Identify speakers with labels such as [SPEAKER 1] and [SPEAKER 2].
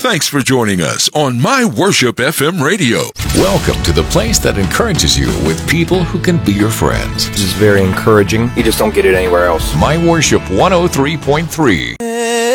[SPEAKER 1] Thanks for joining us on My Worship FM Radio.
[SPEAKER 2] Welcome to the place that encourages you with people who can be your friends.
[SPEAKER 3] This is very encouraging. You just don't get it anywhere else.
[SPEAKER 2] My Worship 103.3.